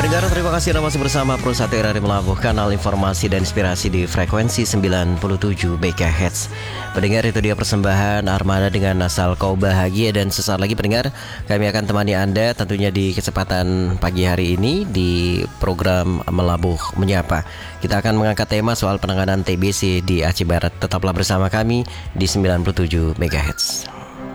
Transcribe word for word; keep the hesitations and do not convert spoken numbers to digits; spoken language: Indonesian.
Pendengar, terima kasih Anda masih bersama Pro satu R R I Melabuh, kanal informasi dan inspirasi di frekuensi sembilan puluh tujuh MHz. Pendengar, itu dia persembahan Armada dengan Asal Kau Bahagia. Dan sesaat lagi pendengar, kami akan temani Anda tentunya di kesempatan pagi hari ini di program Melabuh Menyapa. Kita akan mengangkat tema soal penanganan T B C di Aceh Barat. Tetaplah bersama kami di sembilan puluh tujuh MHz.